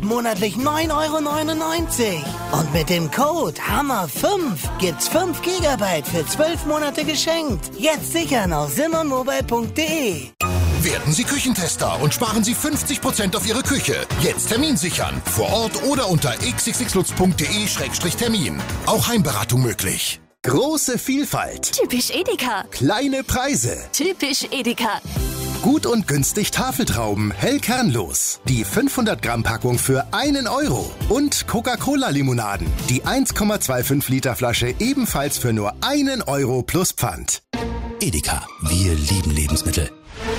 monatlich 9,99 €. Und mit dem Code HAMMER5 gibt's 5 GB für 12 Monate geschenkt. Jetzt sichern auf simonmobile.de. Werden Sie Küchentester und sparen Sie 50% auf Ihre Küche. Jetzt Termin sichern. Vor Ort oder unter xxlutz.de/termin. Auch Heimberatung möglich. Große Vielfalt. Typisch Edeka. Kleine Preise. Typisch Edeka. Gut und günstig Tafeltrauben, hellkernlos. Die 500-Gramm-Packung für 1 €. Und Coca-Cola-Limonaden. Die 1,25 Liter Flasche ebenfalls für nur 1 € plus Pfand. Edeka, wir lieben Lebensmittel.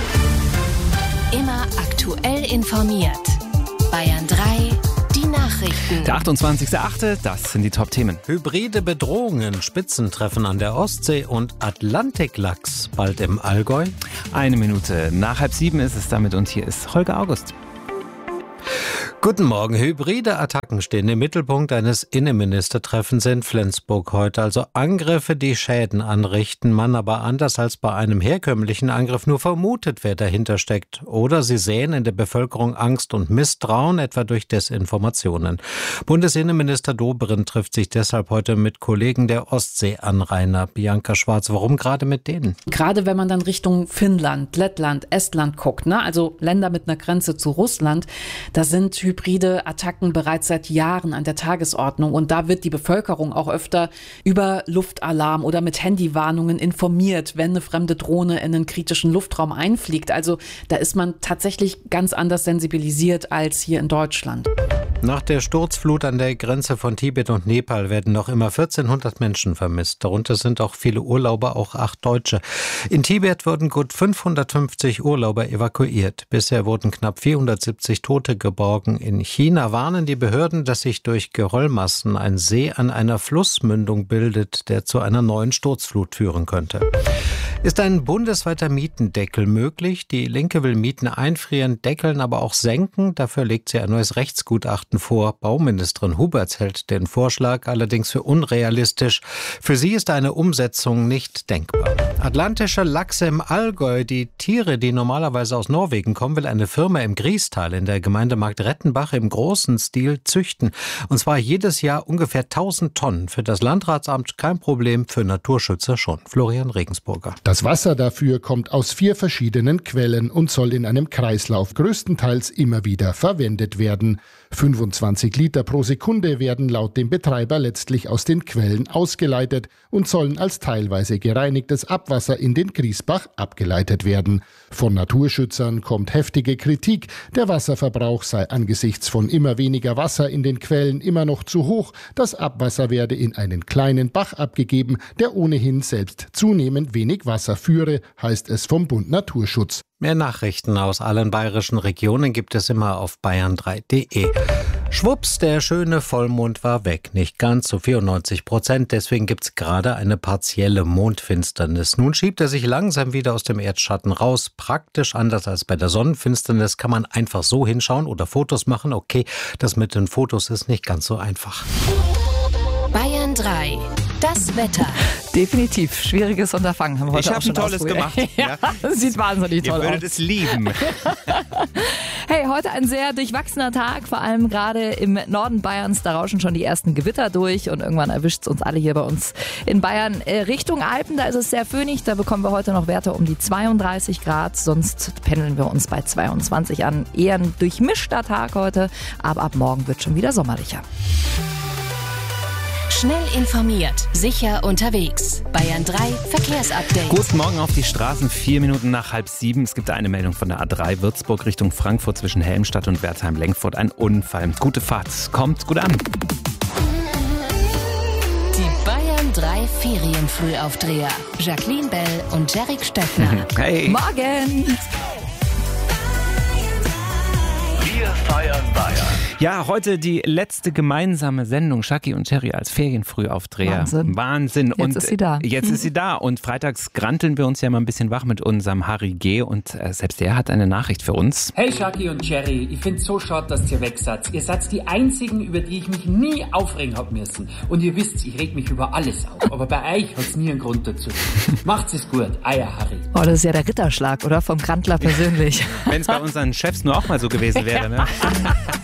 Immer aktuell informiert. Bayern 3, die Nachrichten. Der 28.08., das sind die Top-Themen. Hybride Bedrohungen, Spitzentreffen an der Ostsee und Atlantiklachs bald im Allgäu. 1 Minute nach 6:30 ist es damit und hier ist Holger August. Guten Morgen. Hybride Attacken stehen im Mittelpunkt eines Innenministertreffens in Flensburg heute. Also Angriffe, die Schäden anrichten, man aber anders als bei einem herkömmlichen Angriff nur vermutet, wer dahinter steckt. Oder sie säen in der Bevölkerung Angst und Misstrauen, etwa durch Desinformationen. Bundesinnenminister Dobrindt trifft sich deshalb heute mit Kollegen der Ostseeanrainer. Bianca Schwarz, warum gerade mit denen? Gerade wenn man dann Richtung Finnland, Lettland, Estland guckt, also Länder mit einer Grenze zu Russland, da sind hybride Attacken bereits seit Jahren an der Tagesordnung und da wird die Bevölkerung auch öfter über Luftalarm oder mit Handywarnungen informiert, wenn eine fremde Drohne in einen kritischen Luftraum einfliegt. Also da ist man tatsächlich ganz anders sensibilisiert als hier in Deutschland. Nach der Sturzflut an der Grenze von Tibet und Nepal werden noch immer 1400 Menschen vermisst. Darunter sind auch viele Urlauber, auch 8 Deutsche. In Tibet wurden gut 550 Urlauber evakuiert. Bisher wurden knapp 470 Tote geborgen. In China warnen die Behörden, dass sich durch Geröllmassen ein See an einer Flussmündung bildet, der zu einer neuen Sturzflut führen könnte. Ist ein bundesweiter Mietendeckel möglich? Die Linke will Mieten einfrieren, deckeln, aber auch senken. Dafür legt sie ein neues Rechtsgutachten vor. Bauministerin Huberts hält den Vorschlag allerdings für unrealistisch. Für sie ist eine Umsetzung nicht denkbar. Atlantische Lachse im Allgäu. Die Tiere, die normalerweise aus Norwegen kommen, will eine Firma im Griestal in der Gemeinde Marktrettenbach im großen Stil züchten. Und zwar jedes Jahr ungefähr 1000 Tonnen. Für das Landratsamt kein Problem, für Naturschützer schon. Florian Regensburger. Das Wasser dafür kommt aus 4 verschiedenen Quellen und soll in einem Kreislauf größtenteils immer wieder verwendet werden. 25 Liter pro Sekunde werden laut dem Betreiber letztlich aus den Quellen ausgeleitet und sollen als teilweise gereinigtes Abwasser in den Griesbach abgeleitet werden. Von Naturschützern kommt heftige Kritik. Der Wasserverbrauch sei angesichts von immer weniger Wasser in den Quellen immer noch zu hoch. Das Abwasser werde in einen kleinen Bach abgegeben, der ohnehin selbst zunehmend wenig Wasser führe, heißt es vom Bund Naturschutz. Mehr Nachrichten aus allen bayerischen Regionen gibt es immer auf bayern3.de. Schwupps, der schöne Vollmond war weg. Nicht ganz zu 94%. Deswegen gibt's gerade eine partielle Mondfinsternis. Nun schiebt er sich langsam wieder aus dem Erdschatten raus. Praktisch anders als bei der Sonnenfinsternis kann man einfach so hinschauen oder Fotos machen. Okay, das mit den Fotos ist nicht ganz so einfach. Bayern 3. Das Wetter. Definitiv schwieriges Unterfangen haben wir heute auch schon ein tolles gemacht. Ja, das sieht wahnsinnig toll aus. Ihr würdet es lieben. Hey, heute ein sehr durchwachsener Tag, vor allem gerade im Norden Bayerns. Da rauschen schon die ersten Gewitter durch und irgendwann erwischt es uns alle hier bei uns in Bayern. Richtung Alpen, da ist es sehr föhnig. Da bekommen wir heute noch Werte um die 32 Grad. Sonst pendeln wir uns bei 22 an. Eher ein durchmischter Tag heute, aber ab morgen wird schon wieder sommerlicher. Schnell informiert, sicher unterwegs. Bayern 3 Verkehrsupdate. Guten Morgen auf die Straßen, 4 Minuten nach 6:30. Es gibt eine Meldung von der A3 Würzburg Richtung Frankfurt zwischen Helmstadt und Wertheim-Lenkfurt. Ein Unfall. Gute Fahrt. Kommt gut an. Die Bayern 3 Ferienfrühaufdreher. Jacqueline Bell und Jarek Stettner. Hey. Morgen! Wir feiern Bayern. Ja, heute die letzte gemeinsame Sendung, Shaki und Cherry als Ferienfrühaufdreher. Wahnsinn. Jetzt ist sie da. Jetzt ist sie da. Und freitags granteln wir uns ja mal ein bisschen wach mit unserem Harry G. Und selbst der hat eine Nachricht für uns. Hey Shaki und Cherry, ich find's so schade, dass ihr weg seid. Ihr seid die einzigen, über die ich mich nie aufregen hab müssen. Und ihr wisst, ich reg mich über alles auf. Aber bei euch hat's nie einen Grund dazu. Macht's es gut, euer Harry. Oh, das ist ja der Ritterschlag, oder? Vom Grantler persönlich. Wenn es bei unseren Chefs nur auch mal so gewesen wäre, ne?